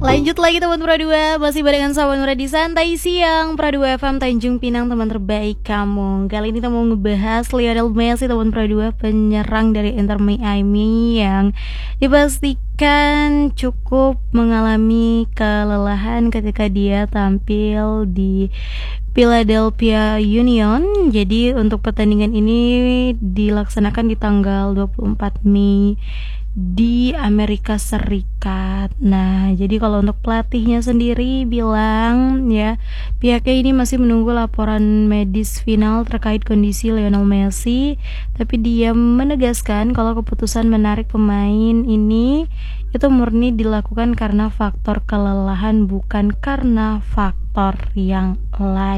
Lanjut lagi teman Pradua, masih barengan sama Nura di Santai Siang Pradua FM Tanjung Pinang, teman terbaik kamu. Kali ini kita mau ngebahas Lionel Messi teman Pradua, penyerang dari Inter Miami yang dipastikan cukup mengalami kelelahan ketika dia tampil di Philadelphia Union. Jadi untuk pertandingan ini dilaksanakan di tanggal 24 Mei di Amerika Serikat. Nah, jadi kalau untuk pelatihnya sendiri bilang ya, pihaknya ini masih menunggu laporan medis final terkait kondisi Lionel Messi, tapi dia menegaskan kalau keputusan menarik pemain ini itu murni dilakukan karena faktor kelelahan, bukan karena faktor yang lain.